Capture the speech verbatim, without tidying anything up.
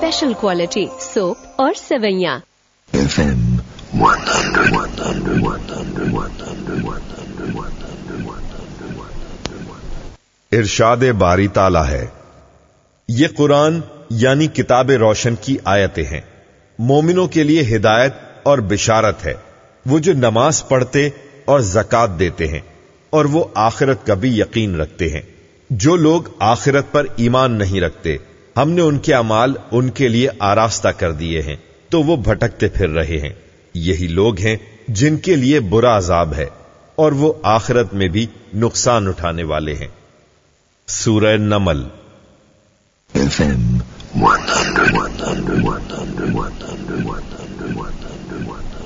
Special quality soap और सेवैयां। इरशाद बारी ताला है, ये कुरान यानी किताब रोशन की आयतें हैं, मोमिनों के लिए हिदायत और बिशारत है। वो जो नमाज पढ़ते और ज़कात देते हैं और वो आखिरत का भी यकीन रखते हैं। जो लोग आखिरत पर ईमान नहीं रखते, हमने उनके अमाल उनके लिए आरास्ता कर दिए हैं, तो वो भटकते फिर रहे हैं। यही लोग हैं जिनके लिए बुरा अजाब है और वो आखिरत में भी नुकसान उठाने वाले हैं। सूरह नमल। F M one hundred, one hundred, one hundred, one hundred, one hundred, one hundred, one hundred.